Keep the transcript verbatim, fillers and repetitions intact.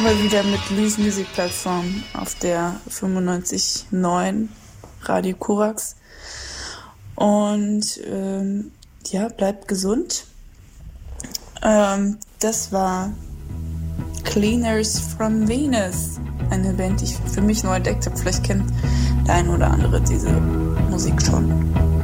Mal wieder mit Louis Music Plattform auf der fünfundneunzig Komma neun Radio Korax. Und ähm, ja, bleibt gesund. Ähm, das war Cleaners from Venus, eine Band, die ich für mich neu entdeckt habe. Vielleicht kennt der eine oder andere diese Musik schon.